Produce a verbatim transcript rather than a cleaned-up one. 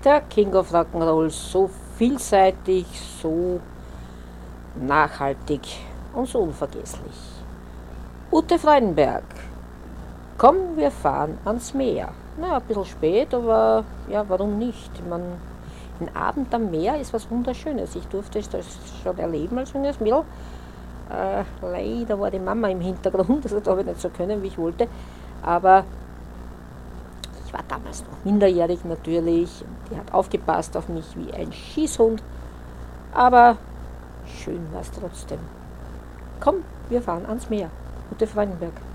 Der King of Rock'n'Roll, so vielseitig, so nachhaltig und so unvergesslich. Ute Freudenberg, komm, wir fahren ans Meer. Na, ein bisschen spät, aber ja, warum nicht? Man, ein Abend am Meer ist was Wunderschönes. Ich durfte das schon erleben als junges Mädel. Äh, leider war die Mama im Hintergrund, also da habe ich nicht so können, wie ich wollte. Aber ich war damals noch minderjährig natürlich. Die hat aufgepasst auf mich wie ein Schießhund. Aber schön war es trotzdem. Komm, wir fahren ans Meer. Ute Freudenberg.